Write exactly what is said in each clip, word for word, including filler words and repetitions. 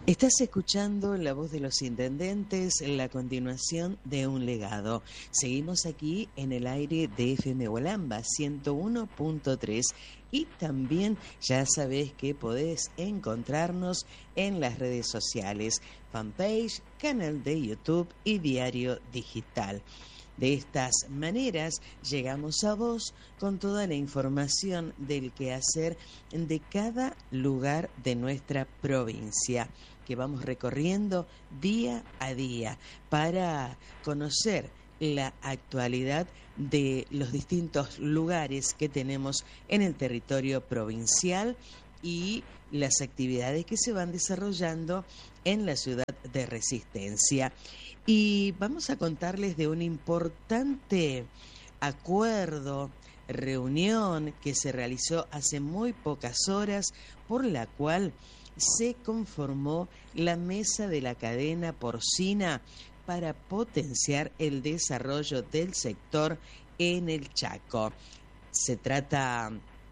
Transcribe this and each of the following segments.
Estás escuchando La Voz de los Intendentes, la continuación de un legado. Seguimos aquí en el aire de F M Hualamba ciento uno punto tres y también ya sabés que podés encontrarnos en las redes sociales, fanpage, canal de YouTube y diario digital. De estas maneras llegamos a vos con toda la información del quehacer de cada lugar de nuestra provincia, que vamos recorriendo día a día para conocer la actualidad de los distintos lugares que tenemos en el territorio provincial y las actividades que se van desarrollando en la ciudad de Resistencia. Y vamos a contarles de un importante acuerdo, reunión que se realizó hace muy pocas horas, por la cual se conformó la mesa de la cadena porcina para potenciar el desarrollo del sector en el Chaco. Se trata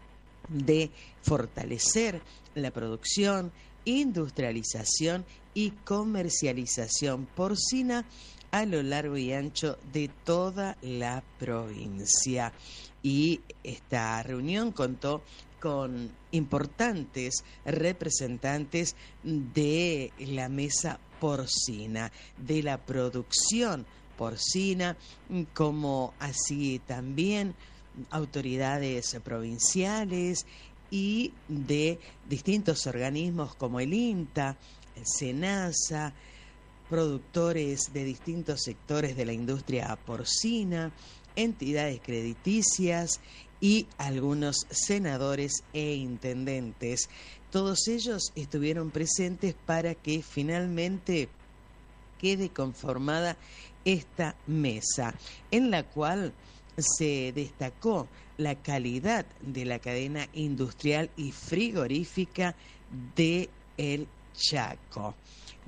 de fortalecer la producción, industrialización y comercialización porcina a lo largo y ancho de toda la provincia. Y esta reunión contó con importantes representantes de la mesa porcina, de la producción porcina, como así también autoridades provinciales y de distintos organismos como el INTA, el SENASA, productores de distintos sectores de la industria porcina, entidades crediticias y algunos senadores e intendentes. Todos ellos estuvieron presentes para que finalmente quede conformada esta mesa, en la cual se destacó la calidad de la cadena industrial y frigorífica de El Chaco.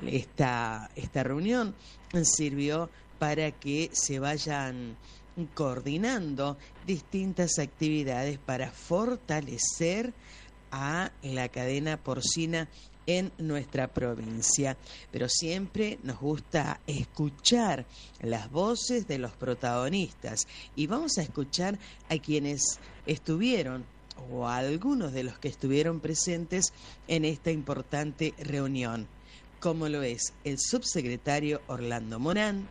Esta, esta reunión sirvió para que se vayan coordinando distintas actividades para fortalecer a la cadena porcina en nuestra provincia, pero siempre nos gusta escuchar las voces de los protagonistas y vamos a escuchar a quienes estuvieron o a algunos de los que estuvieron presentes en esta importante reunión, como lo es el subsecretario Orlando Morán,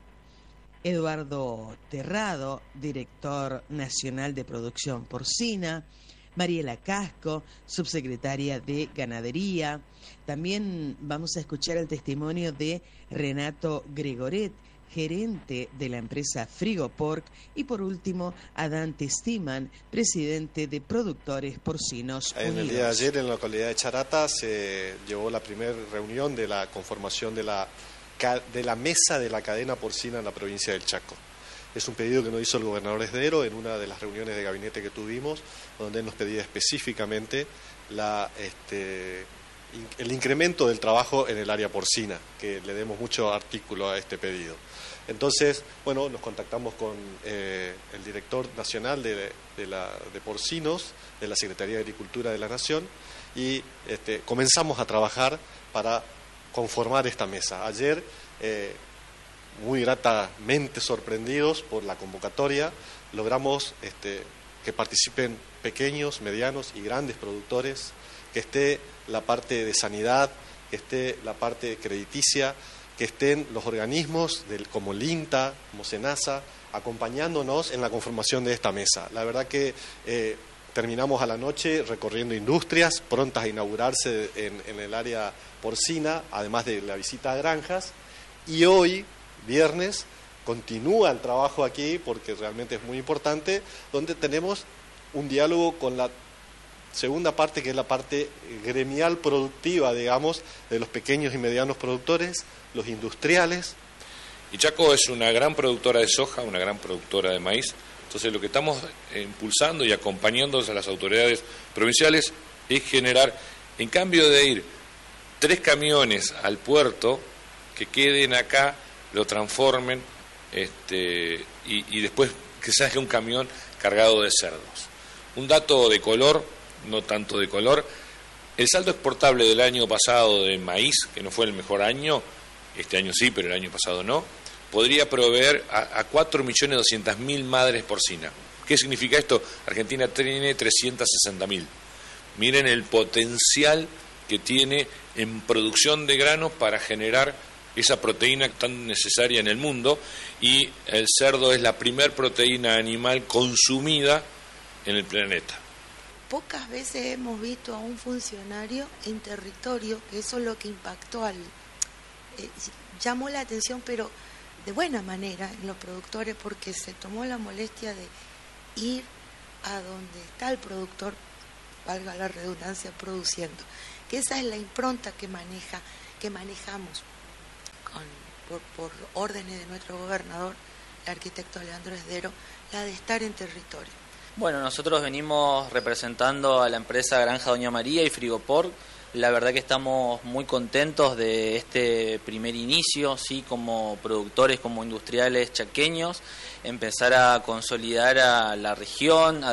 Eduardo Terrado, director nacional de producción porcina, Mariela Casco, subsecretaria de Ganadería. También vamos a escuchar el testimonio de Renato Gregoret, gerente de la empresa Frigopork, y por último a Dante Stiman, presidente de Productores Porcinos Unidos. En el día de ayer, en la localidad de Charata, se llevó la primera reunión de la conformación de la, de la mesa de la cadena porcina en la provincia del Chaco. Es un pedido que nos hizo el gobernador Esdero en una de las reuniones de gabinete que tuvimos, donde él nos pedía específicamente la, este, el incremento del trabajo en el área porcina, que le demos mucho artículo a este pedido. Entonces, bueno, nos contactamos con eh, el director nacional de, de, la, de porcinos, de la Secretaría de Agricultura de la Nación, y este, comenzamos a trabajar para conformar esta mesa. Ayer, eh, muy gratamente sorprendidos por la convocatoria, logramos este, que participen pequeños, medianos y grandes productores, que esté la parte de sanidad, que esté la parte crediticia, que estén los organismos del, como el INTA, como SENASA, acompañándonos en la conformación de esta mesa. La verdad que eh, terminamos a la noche recorriendo industrias prontas a inaugurarse en, en el área porcina, además de la visita a granjas, y hoy, viernes, continúa el trabajo aquí, porque realmente es muy importante, donde tenemos un diálogo con la segunda parte, que es la parte gremial productiva, digamos, de los pequeños y medianos productores, los industriales. Y Chaco es una gran productora de soja, una gran productora de maíz. Entonces lo que estamos impulsando y acompañando a las autoridades provinciales es generar, en cambio de ir tres camiones al puerto, que queden acá, lo transformen este, y, y después que salga un camión cargado de cerdos. Un dato de color, no tanto de color, El saldo exportable del año pasado de maíz, que no fue el mejor año, este año sí, pero el año pasado no, podría proveer a, a cuatro millones doscientas mil madres porcinas. ¿Qué significa esto? Argentina tiene trescientas sesenta mil. Miren el potencial que tiene en producción de granos para generar esa proteína tan necesaria en el mundo, y el cerdo es la primer proteína animal consumida en el planeta. Pocas veces hemos visto a un funcionario en territorio, que eso es lo que impactó al... Eh, llamó la atención, pero de buena manera en los productores, porque se tomó la molestia de ir a donde está el productor, valga la redundancia, produciendo. Que esa es la impronta que maneja, que manejamos con, por, por órdenes de nuestro gobernador, el arquitecto Leandro Esdero, la de estar en territorio. Bueno, nosotros venimos representando a la empresa Granja Doña María y Frigoport. La verdad que estamos muy contentos de este primer inicio, sí, como productores, como industriales chaqueños, empezar a consolidar a la región, a